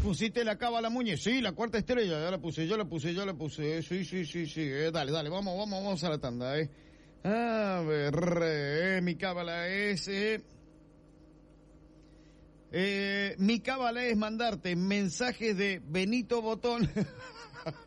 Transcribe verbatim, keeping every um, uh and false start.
pusiste la cábala, Muñe. Sí, la cuarta estrella, ya la puse, yo la puse, yo la puse. Sí, sí, sí, sí. Eh, dale, dale, vamos, vamos, vamos a la tanda, eh. A ver, eh, mi cábala es... Eh, eh, mi cábala es mandarte mensajes de Benito Botón